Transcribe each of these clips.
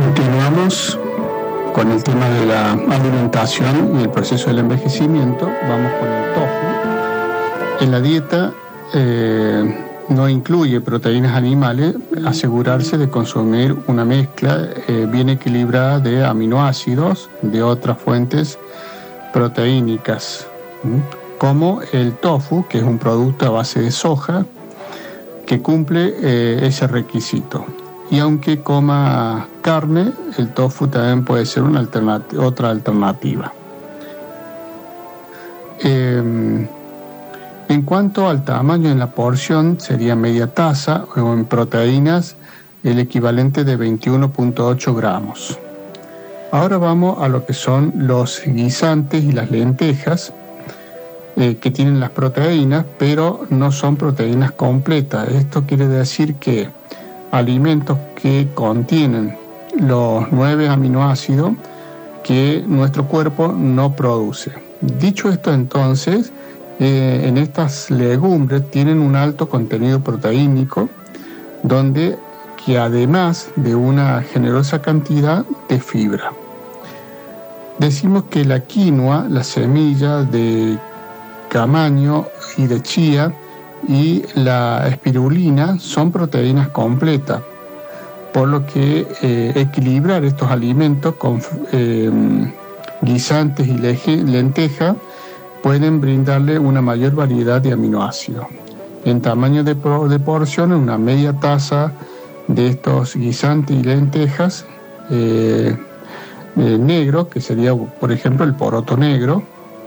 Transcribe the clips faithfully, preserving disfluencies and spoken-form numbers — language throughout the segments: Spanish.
Continuamos con el tema de la alimentación y el proceso del envejecimiento. Vamos con el tofu. En la dieta eh, no incluye proteínas animales. Asegurarse de consumir una mezcla eh, bien equilibrada de aminoácidos de otras fuentes proteínicas, ¿sí? Como el tofu, que es un producto a base de soja que cumple eh, ese requisito. Y aunque coma carne, el tofu también puede ser una alternat- otra alternativa. Eh, en cuanto al tamaño en la porción, sería media taza, o en proteínas el equivalente de veintiuno punto ocho gramos. Ahora vamos a lo que son los guisantes y las lentejas, eh, que tienen las proteínas, pero no son proteínas completas. Esto quiere decir que alimentos que contienen los nueve aminoácidos que nuestro cuerpo no produce. Dicho esto, entonces, eh, en estas legumbres tienen un alto contenido proteínico, donde que además de una generosa cantidad de fibra. Decimos que la quinoa, la semilla de camaño y de chía y la espirulina son proteínas completas, por lo que eh, equilibrar estos alimentos con eh, guisantes y leje, lentejas pueden brindarle una mayor variedad de aminoácidos. En tamaño de, de porción, una media taza de estos guisantes y lentejas eh, eh, negro, que sería por ejemplo el poroto negro,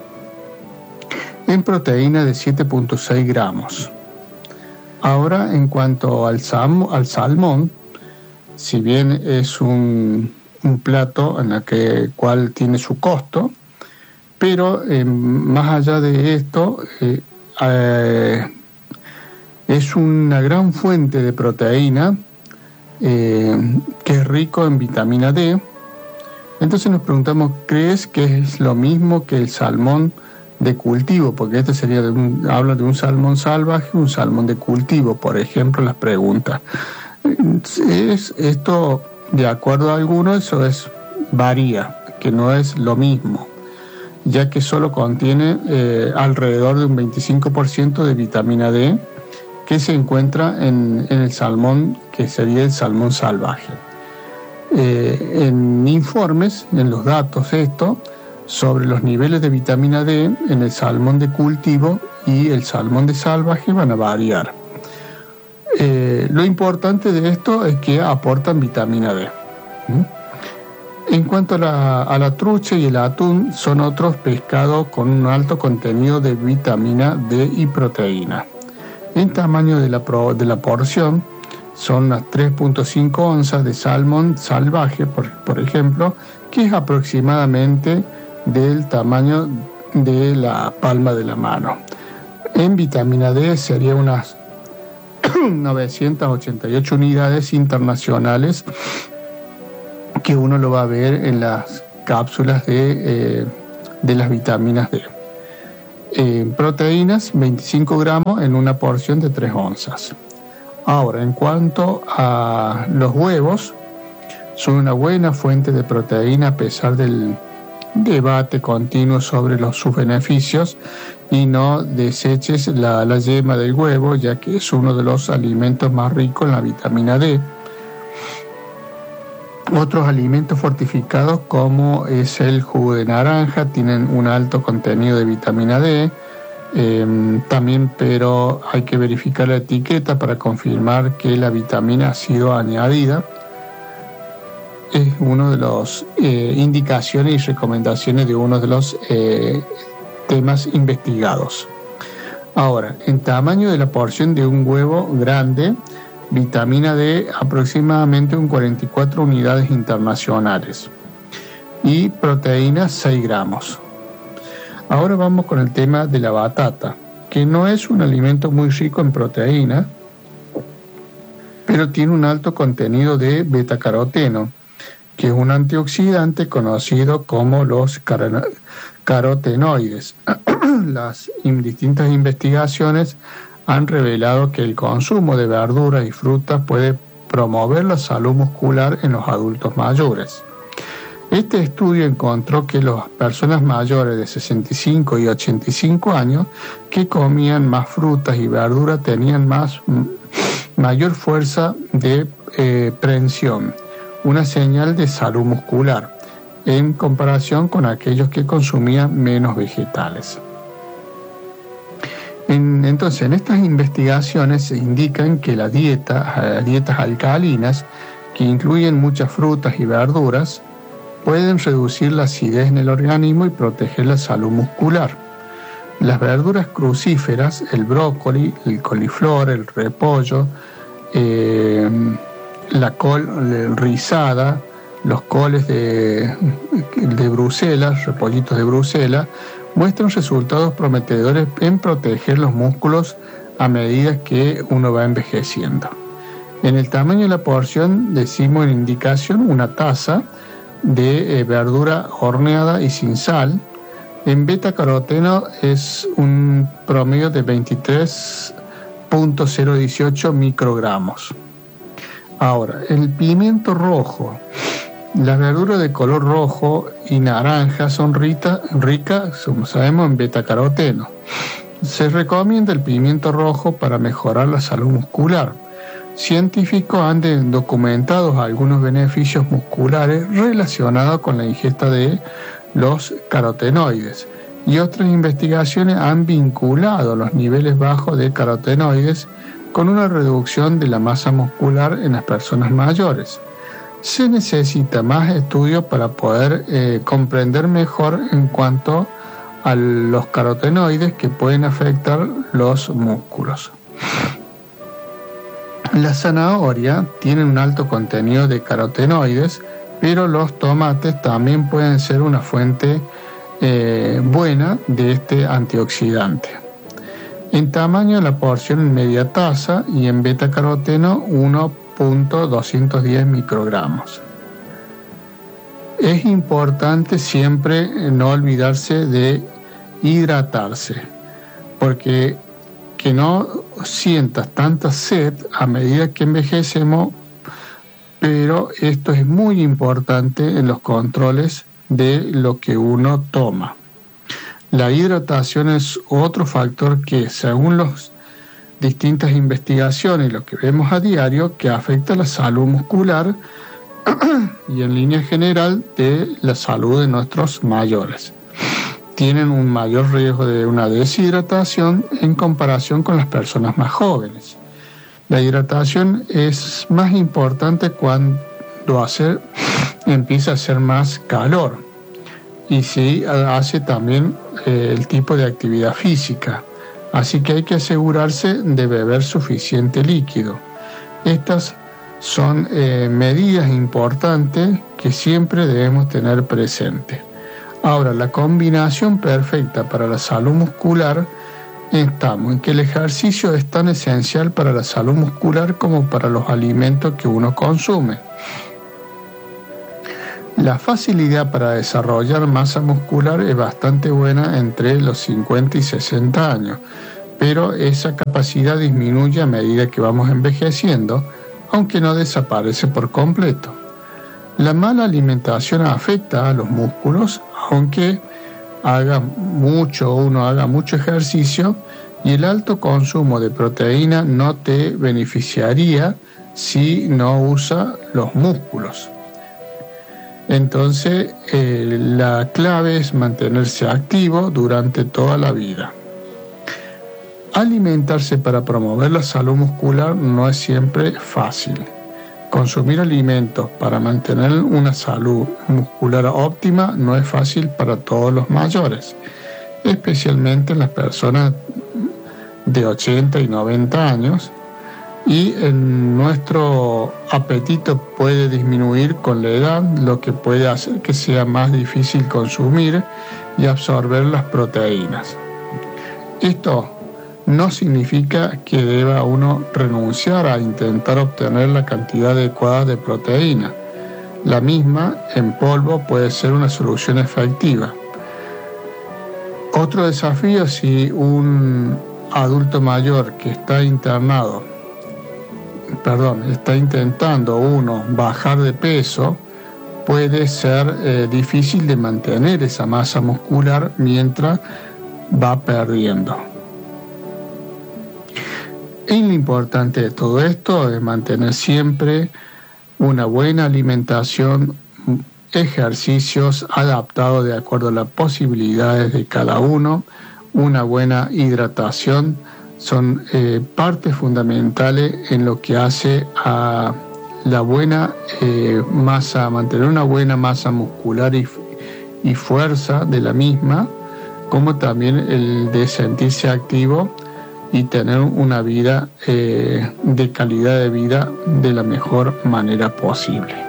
en proteína de siete punto seis gramos. Ahora, en cuanto al, sam, al salmón, si bien es un, un plato en el que, cual tiene su costo, pero eh, más allá de esto, eh, eh, es una gran fuente de proteína eh, que es rico en vitamina D. Entonces nos preguntamos, ¿crees que es lo mismo que el salmón de cultivo? Porque este sería de un, habla de un salmón salvaje, un salmón de cultivo, por ejemplo, las preguntas. Es esto, de acuerdo a algunos, eso es varía, que no es lo mismo, ya que solo contiene eh, alrededor de un veinticinco por ciento de vitamina D, que se encuentra en, en el salmón, que sería el salmón salvaje. Eh, en informes, en los datos esto, sobre los niveles de vitamina D en el salmón de cultivo y el salmón de salvaje van a variar. Eh, lo importante de esto es que aportan vitamina D. ¿Mm? En cuanto a la, a la trucha y el atún, son otros pescados con un alto contenido de vitamina D y proteína. En tamaño de la, de la porción, son las tres punto cinco onzas de salmón salvaje, por, por ejemplo, que es aproximadamente del tamaño de la palma de la mano. En vitamina D sería unas novecientas ochenta y ocho unidades internacionales, que uno lo va a ver en las cápsulas de, eh, de las vitaminas D. En eh, proteínas, veinticinco gramos en una porción de tres onzas. Ahora, en cuanto a los huevos, son una buena fuente de proteína a pesar del debate continuo sobre los, sus beneficios, y no deseches la, la yema del huevo, ya que es uno de los alimentos más ricos en la vitamina D. Otros alimentos fortificados, como es el jugo de naranja, tienen un alto contenido de vitamina D. Eh, también, pero hay que verificar la etiqueta para confirmar que la vitamina ha sido añadida. Es una de las eh, indicaciones y recomendaciones de uno de los eh, temas investigados. Ahora, en tamaño de la porción de un huevo grande, vitamina D aproximadamente un cuarenta y cuatro unidades internacionales y proteínas seis gramos. Ahora vamos con el tema de la batata, que no es un alimento muy rico en proteína, pero tiene un alto contenido de betacaroteno, que es un antioxidante conocido como los car- carotenoides. Las distintas investigaciones han revelado que el consumo de verduras y frutas puede promover la salud muscular en los adultos mayores. Este estudio encontró que las personas mayores de sesenta y cinco y ochenta y cinco años que comían más frutas y verduras tenían más, mayor fuerza de eh, prehensión, una señal de salud muscular, en comparación con aquellos que consumían menos vegetales. En, entonces, en estas investigaciones se indican que la dieta, dietas alcalinas, que incluyen muchas frutas y verduras, pueden reducir la acidez en el organismo y proteger la salud muscular. Las verduras crucíferas, el brócoli, el coliflor, el repollo, eh, la col rizada, los coles de, de Bruselas, repollitos de Bruselas, muestran resultados prometedores en proteger los músculos a medida que uno va envejeciendo. En el tamaño de la porción decimos en indicación una taza de eh, verdura horneada y sin sal. En beta-caroteno es un promedio de veintitrés punto cero dieciocho microgramos. Ahora, el pimiento rojo. Las verduras de color rojo y naranja son ricas, ricas, como sabemos, en beta-caroteno. Se recomienda el pimiento rojo para mejorar la salud muscular. Científicos han documentado algunos beneficios musculares relacionados con la ingesta de los carotenoides, y otras investigaciones han vinculado los niveles bajos de carotenoides con una reducción de la masa muscular en las personas mayores. Se necesita más estudios para poder eh, comprender mejor en cuanto a los carotenoides que pueden afectar los músculos. La zanahoria tiene un alto contenido de carotenoides, pero los tomates también pueden ser una fuente eh, buena de este antioxidante. En tamaño, la porción en media taza, y en beta-caroteno uno punto doscientos diez microgramos. Es importante siempre no olvidarse de hidratarse, porque que no sientas tanta sed a medida que envejecemos, pero esto es muy importante en los controles de lo que uno toma. La hidratación es otro factor que, según las distintas investigaciones y lo que vemos a diario, que afecta la salud muscular y en línea general de la salud de nuestros mayores. Tienen un mayor riesgo de una deshidratación en comparación con las personas más jóvenes. La hidratación es más importante cuando hace, empieza a hacer más calor, y si hace también eh, el tipo de actividad física. Así que hay que asegurarse de beber suficiente líquido. Estas son eh, medidas importantes que siempre debemos tener presente. Ahora, la combinación perfecta para la salud muscular, estamos en que el ejercicio es tan esencial para la salud muscular como para los alimentos que uno consume. La facilidad para desarrollar masa muscular es bastante buena entre los cincuenta y sesenta años, pero esa capacidad disminuye a medida que vamos envejeciendo, aunque no desaparece por completo. La mala alimentación afecta a los músculos, aunque haga mucho, uno haga mucho ejercicio, y el alto consumo de proteína no te beneficiaría si no usa los músculos. Entonces, eh, la clave es mantenerse activo durante toda la vida. Alimentarse para promover la salud muscular no es siempre fácil. Consumir alimentos para mantener una salud muscular óptima no es fácil para todos los mayores, especialmente en las personas de ochenta y noventa años, y en nuestro apetito puede disminuir con la edad, lo que puede hacer que sea más difícil consumir y absorber las proteínas. Esto no significa que deba uno renunciar a intentar obtener la cantidad adecuada de proteína. La misma en polvo puede ser una solución efectiva. Otro desafío, si un adulto mayor que está internado perdón, está intentando uno bajar de peso, puede ser eh, difícil de mantener esa masa muscular mientras va perdiendo. Y lo importante de todo esto es mantener siempre una buena alimentación, ejercicios adaptados de acuerdo a las posibilidades de cada uno, una buena hidratación, son eh, partes fundamentales en lo que hace a la buena eh, masa, mantener una buena masa muscular y, y fuerza de la misma, como también el de sentirse activo y tener una vida eh, de calidad de vida de la mejor manera posible.